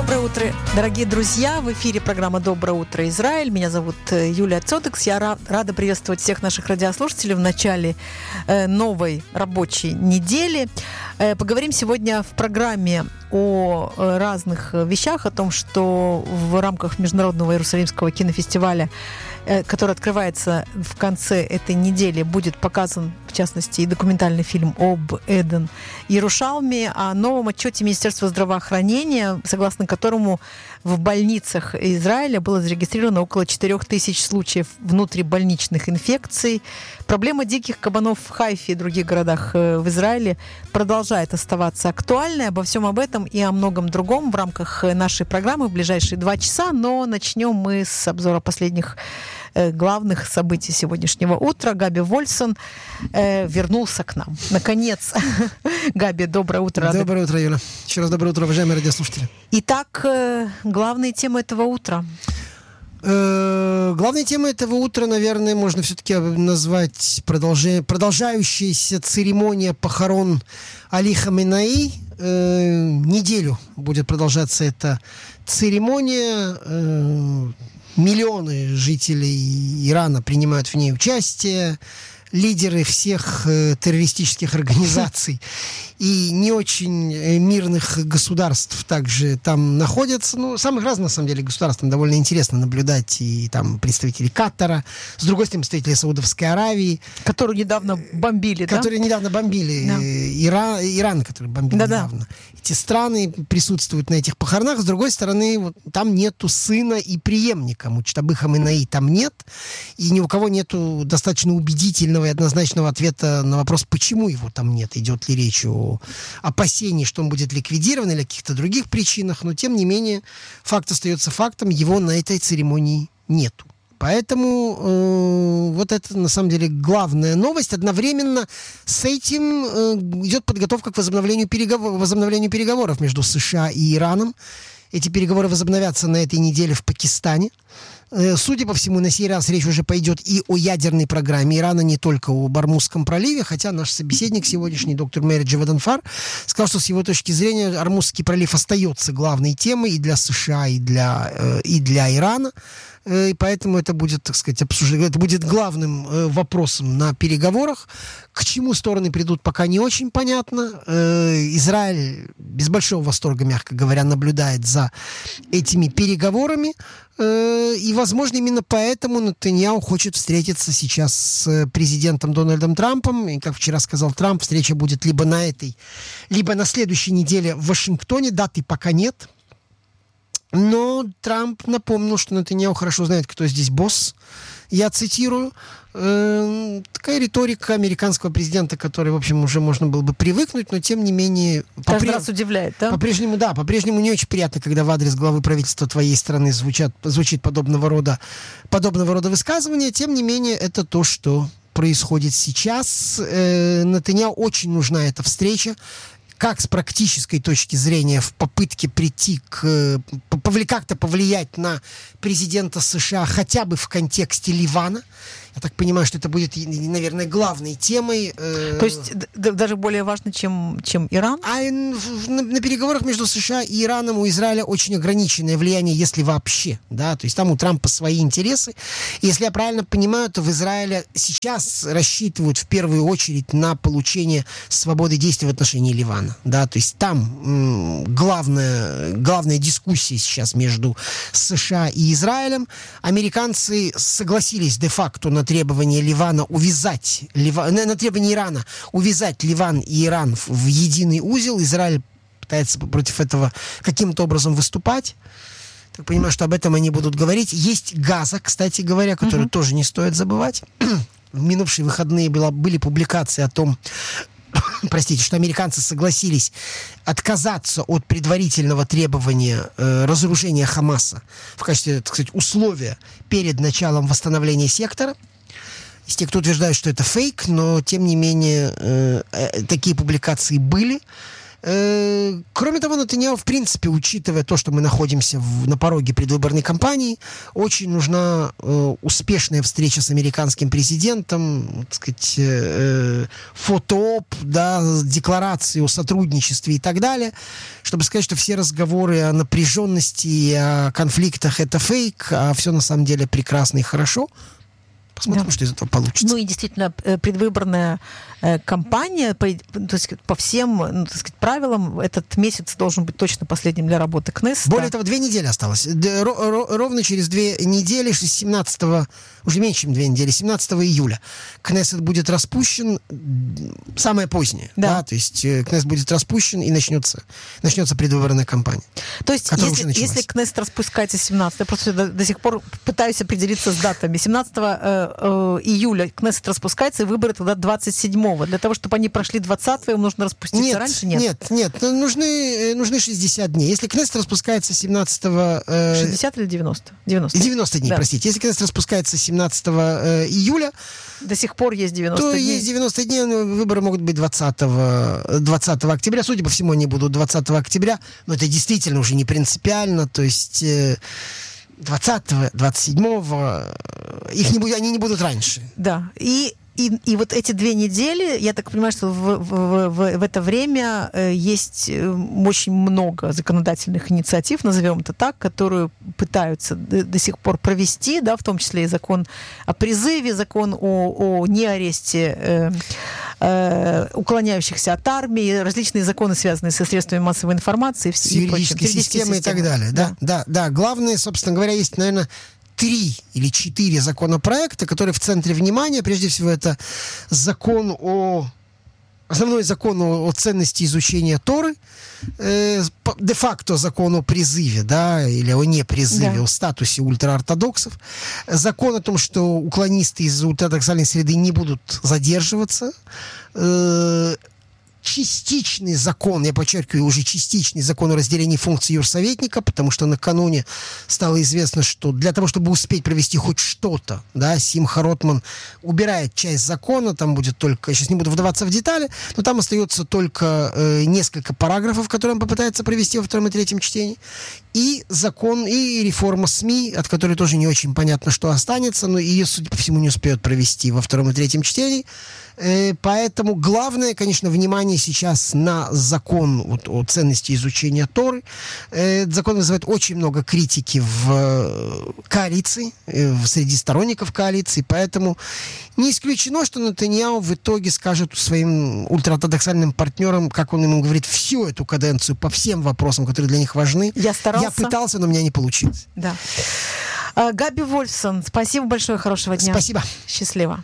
Доброе утро, дорогие друзья. В эфире программа «Доброе утро, Израиль». Меня зовут Юлия Цодекс. Я рада приветствовать всех наших радиослушателей в начале новой рабочей недели. Поговорим сегодня в программе о разных вещах, о том, что в рамках Международного Иерусалимского кинофестиваля, который открывается в конце этой недели, будет показан, в частности, и документальный фильм об Эден Иерушалме, о новом отчете Министерства здравоохранения, согласно которому в больницах Израиля было зарегистрировано около 4000 случаев внутрибольничных инфекций. Проблема диких кабанов в Хайфе и других городах в Израиле продолжает оставаться актуальной. Обо всем об этом и о многом другом в рамках нашей программы в ближайшие 2 часа. Но начнем мы с обзора последних главных событий сегодняшнего утра. Габи Вольсон вернулся к нам. Наконец. Габи, доброе утро. Доброе утро, Юля. Еще раз доброе утро, уважаемые радиослушатели. Итак, главные темы этого утра. Главной темой этого утра, наверное, можно все-таки назвать продолжающаяся церемония похорон Али Хаменеи. Неделю будет продолжаться эта церемония. Миллионы жителей Ирана принимают в ней участие. Лидеры всех террористических организаций и не очень мирных государств также там находятся. Ну, самых разных, на самом деле, государств. Там довольно интересно наблюдать. И там представители Катара, с другой стороны, представители Саудовской Аравии. Которые недавно бомбили, Которые недавно бомбили. Да. Иран, который бомбил недавно. Эти страны присутствуют на этих похоронах. С другой стороны, вот, там нету сына и преемника. Муджтаба Хаменеи там нет. И ни у кого нету достаточно убедительного и однозначного ответа на вопрос, почему его там нет. Идет ли речь о опасении, что он будет ликвидирован или о каких-то других причинах. Но, тем не менее, факт остается фактом. Его на этой церемонии нету. Поэтому вот это, на самом деле, главная новость. Одновременно с этим идет подготовка к возобновлению переговоров между США и Ираном. Эти переговоры возобновятся на этой неделе в Пакистане. Судя по всему, на сей раз речь уже пойдет и о ядерной программе Ирана, не только о Ормузском проливе, хотя наш собеседник сегодняшний, доктор Мейер Джаваданфар, сказал, что с его точки зрения Ормузский пролив остается главной темой и для США, и для Ирана. И поэтому это будет, так сказать, это будет главным вопросом на переговорах. К чему стороны придут, пока не очень понятно. Израиль без большого восторга, мягко говоря, наблюдает за этими переговорами. И, возможно, именно поэтому Нетаньяху хочет встретиться сейчас с президентом Дональдом Трампом. И, как вчера сказал Трамп, встреча будет либо на этой, либо на следующей неделе в Вашингтоне. Даты пока нет. Но Трамп напомнил, что Нетаньяху хорошо знает, кто здесь босс. Я цитирую. Такая риторика американского президента, которой, в общем, уже можно было бы привыкнуть, но, тем не менее... Каждый раз удивляет, да? По-прежнему не очень приятно, когда в адрес главы правительства твоей страны звучит подобного рода высказывания. Тем не менее, это то, что происходит сейчас. Нетаньяху очень нужна эта встреча. Как с практической точки зрения в попытке прийти как-то повлиять на президента США хотя бы в контексте Ливана. Я так понимаю, что это будет, наверное, главной темой. То есть даже более важно, чем Иран? А на переговорах между США и Ираном у Израиля очень ограниченное влияние, если вообще. Да? То есть там у Трампа свои интересы. И если я правильно понимаю, то в Израиле сейчас рассчитывают в первую очередь на получение свободы действий в отношении Ливана. Да? То есть там главная дискуссия сейчас между США и Израилем. Американцы согласились де-факто на требование Ливана на требование Ирана увязать Ливан и Иран в единый узел. Израиль пытается против этого каким-то образом выступать. Так понимаю, что об этом они будут говорить. Есть Газа, кстати говоря, которую тоже не стоит забывать. В минувшие выходные были публикации о том, что американцы согласились отказаться от предварительного требования разоружения Хамаса в качестве, так сказать, условия перед началом восстановления сектора. Есть те, кто утверждает, что это фейк, но, тем не менее, такие публикации были. Кроме того, Нетаньяху, в принципе, учитывая то, что мы находимся на пороге предвыборной кампании, очень нужна успешная встреча с американским президентом, так сказать, фотооп, да, декларации о сотрудничестве и так далее, чтобы сказать, что все разговоры о напряженности и о конфликтах — это фейк, а все на самом деле прекрасно и хорошо. Посмотрим, что из этого получится. Ну и действительно, предвыборная кампания, то есть по всем, так сказать, правилам, этот месяц должен быть точно последним для работы Кнессета. Более того, 2 недели осталось. Ровно через 2 недели, 17, уже меньше, чем 2 недели, 17 июля Кнессет будет распущен, самое позднее. Да. То есть Кнессет будет распущен и начнется предвыборная кампания. То есть, если Кнессет распускается 17, я просто до сих пор пытаюсь определиться с датами. 17 июля Кнессет распускается, и выборы тогда 27-го. Для того, чтобы они прошли 20-го, им нужно распуститься раньше? Нет. Нужны 60 дней. Если Кнессет распускается 17-го... 60 или 90? 90 дней, да. Простите. Если Кнессет распускается 17 июля... До сих пор есть 90 то дней. Есть 90 дней, выборы могут быть 20 октября. Судя по всему, они будут 20 октября, но это действительно уже не принципиально, то есть... 20-го, 27-го, они не будут раньше. Да, и вот эти 2 недели, я так понимаю, что в это время есть очень много законодательных инициатив, назовем это так, которые пытаются до сих пор провести, да, в том числе и закон о призыве, закон о неаресте уклоняющихся от армии, различные законы, связанные со средствами массовой информации, с юридической системой и так далее. Да. Главное, собственно говоря, есть, наверное, 3 или 4 законопроекта, которые в центре внимания. Прежде всего, это основной закон о ценности изучения Торы, де-факто закон о призыве, да, или о непризыве, о статусе ультраортодоксов, закон о том, что уклонисты из ультраортодоксальной среды не будут задерживаться, частичный закон, я подчеркиваю, уже частичный закон о разделении функций юрсоветника, потому что накануне стало известно, что для того, чтобы успеть провести хоть что-то, да, Симха Ротман убирает часть закона, там будет только, я сейчас не буду вдаваться в детали, но там остается только несколько параграфов, которые он попытается провести во 2-м и 3-м чтении, и закон, и реформа СМИ, от которой тоже не очень понятно, что останется, но ее, судя по всему, не успеют провести во 2-м и 3-м чтении. Поэтому главное, конечно, внимание сейчас на закон о ценности изучения Торы. Этот закон вызывает очень много критики в коалиции, среди сторонников коалиции, поэтому не исключено, что Нетаньяху в итоге скажет своим ультраортодоксальным партнерам, как он ему говорит, всю эту каденцию по всем вопросам, которые для них важны. Я пытался, но у меня не получилось. Да. Габи Вольфсон, спасибо большое, хорошего дня. Спасибо. Счастливо.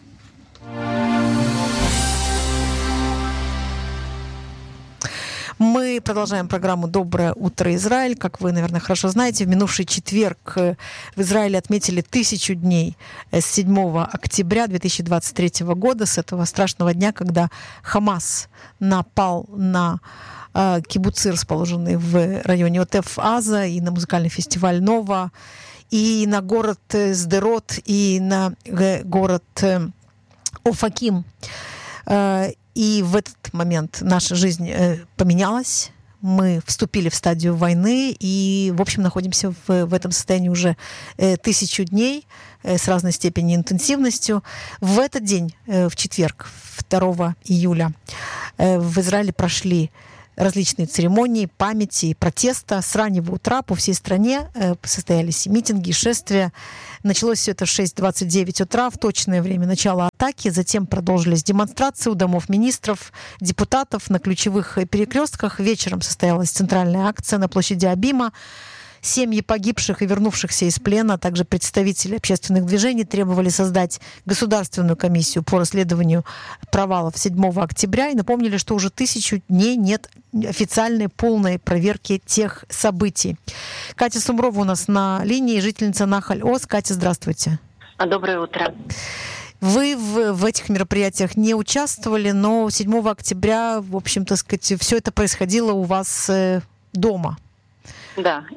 Мы продолжаем программу «Доброе утро, Израиль». Как вы, наверное, хорошо знаете, в минувший четверг в Израиле отметили 1000 дней с 7 октября 2023 года, с этого страшного дня, когда Хамас напал на кибуцы, расположенные в районе Отеф-Аза, и на музыкальный фестиваль «Нова», и на город Сдерот, и на город Офаким. И в этот момент наша жизнь поменялась. Мы вступили в стадию войны и, в общем, находимся в этом состоянии уже 1000 дней с разной степенью интенсивностью. В этот день, в четверг, 2 июля, в Израиле прошли различные церемонии памяти и протеста. С раннего утра по всей стране состоялись митинги, шествия. Началось все это в 6:29 утра, в точное время начала атаки. Затем продолжились демонстрации у домов министров, депутатов на ключевых перекрестках. Вечером состоялась центральная акция на площади Абима. Семьи погибших и вернувшихся из плена, а также представители общественных движений требовали создать государственную комиссию по расследованию провалов 7 октября и напомнили, что уже 1000 дней нет официальной полной проверки тех событий. Катя Сумрова у нас на линии, жительница Нахаль-Оз. Катя, здравствуйте. Доброе утро. Вы в этих мероприятиях не участвовали, но 7 октября, в общем-то, сказать, все это происходило у вас дома. Да,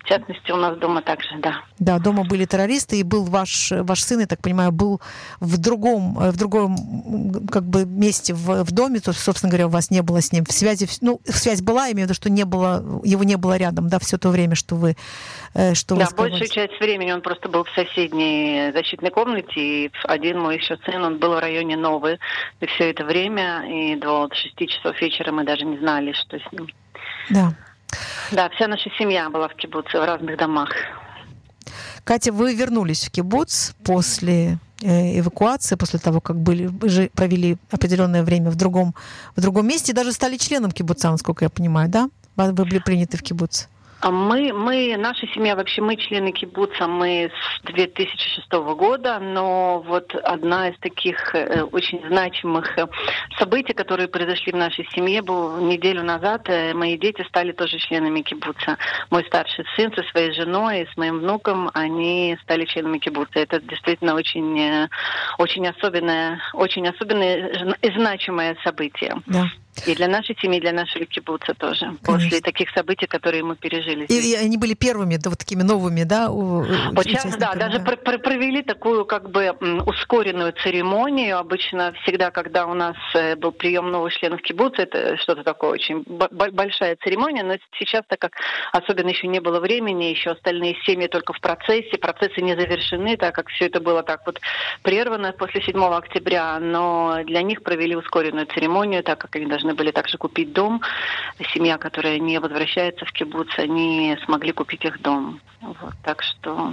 В частности, у нас дома также, да. Да, дома были террористы, и был ваш сын, я так понимаю, был в другом как бы месте в доме, то есть, собственно говоря, у вас не было с ним связи. Ну, связь была, я имею в виду, что его не было рядом, да, все то время, что вы Да, большую часть времени он просто был в соседней защитной комнате, и один мой еще сын, он был в районе Новы, и все это время, и до 6 часов вечера мы даже не знали, что с ним. Да. Да, вся наша семья была в кибуце, в разных домах. Катя, вы вернулись в кибуц после эвакуации, после того, как провели определенное время в другом месте, даже стали членом кибуца, насколько я понимаю, да? Вы были приняты в кибуц. Наша семья, вообще мы члены кибуца, мы с 2006 года, но вот одна из таких очень значимых событий, которые произошли в нашей семье, было неделю назад. Мои дети стали тоже членами кибуца. Мой старший сын со своей женой и с моим внуком, они стали членами кибуца. Это действительно очень особенное и значимое событие. Да. И для нашей семьи, и для нашего кибуца тоже. Конечно. После таких событий, которые мы пережили. И они были первыми, да, вот такими новыми, да? Даже провели такую как бы ускоренную церемонию. Обычно всегда, когда у нас был прием новых членов кибуца, это что-то такое очень большая церемония, но сейчас, так как особенно еще не было времени, еще остальные семьи только в процессе, процессы не завершены, так как все это было так вот прервано после 7 октября, но для них провели ускоренную церемонию, так как они должны были также купить дом. Семья, которая не возвращается в кибуц, они смогли купить их дом. Вот, так что...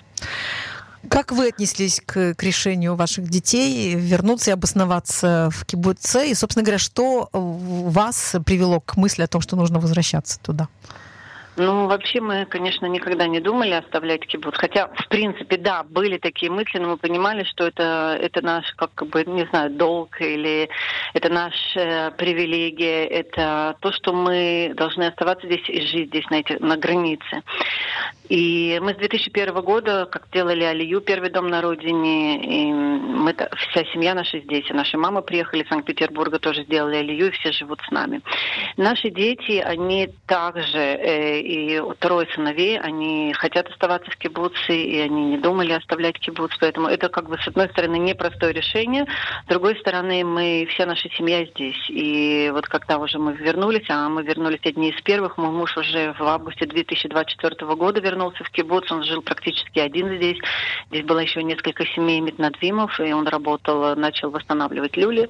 Как вы отнеслись к решению ваших детей вернуться и обосноваться в кибуце? И, собственно говоря, что вас привело к мысли о том, что нужно возвращаться туда? Ну, вообще мы, конечно, никогда не думали оставлять кибуц. Хотя, в принципе, да, были такие мысли, но мы понимали, что это наш, как бы, не знаю, долг или это наша привилегия, это то, что мы должны оставаться здесь и жить здесь, на границе. И мы с 2001 года, как делали алию, первый дом на родине, и вся семья наша здесь. И наши мамы приехали из Санкт-Петербурга, тоже сделали алию, и все живут с нами. Наши дети, они также... И 3 сыновей, они хотят оставаться в кибуце, и они не думали оставлять кибуц. Поэтому это, как бы, с одной стороны, непростое решение, с другой стороны, вся наша семья здесь. И вот когда уже мы вернулись, одни из первых, мой муж уже в августе 2024 года вернулся в кибуц, он жил практически один здесь. Здесь было еще несколько семей митнадвимов, и он начал восстанавливать люли.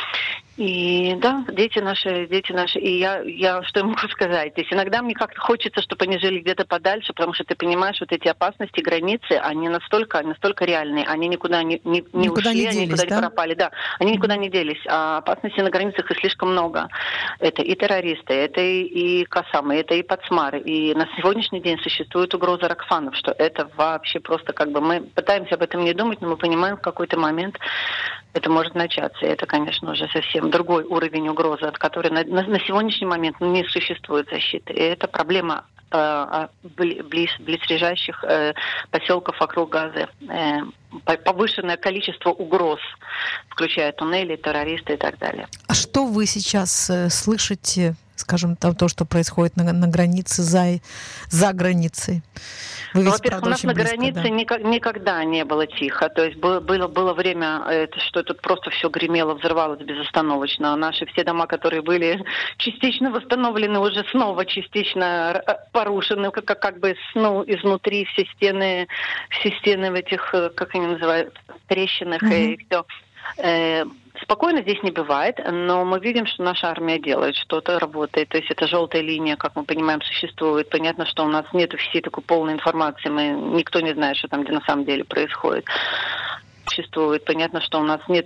И да, дети наши, и я что я могу сказать? То есть иногда мне как-то хочется, чтобы они жили где-то подальше, потому что ты понимаешь, вот эти опасности, границы, они настолько реальные, они никуда не ушли, они никуда не пропали. Да, они никуда не делись, а опасностей на границах их слишком много. Это и террористы, это и касамы, это и пацмары. И на сегодняшний день существует угроза ракфанов, что это вообще просто как бы мы пытаемся об этом не думать, но мы понимаем, в какой-то момент это может начаться. И это, конечно, уже совсем другой уровень угрозы, от которой на сегодняшний момент не существует защиты. И это проблема близлежащих поселков вокруг Газы. Повышенное количество угроз, включая туннели, террористы и так далее. А что вы сейчас слышите, скажем, то, что происходит на границе, за границей? Во-первых, у нас на границе никогда не было тихо. То есть было время, что тут просто все гремело, взрывалось безостановочно. Наши все дома, которые были частично восстановлены, уже снова частично порушены, как бы изнутри все стены в этих, как они называют, трещинах и все. Спокойно здесь не бывает, но мы видим, что наша армия делает что-то, работает. То есть это желтая линия, как мы понимаем, существует. Понятно, что у нас нет всей такой полной информации, никто не знает, что там где на самом деле происходит. Существует. Понятно, что у нас нет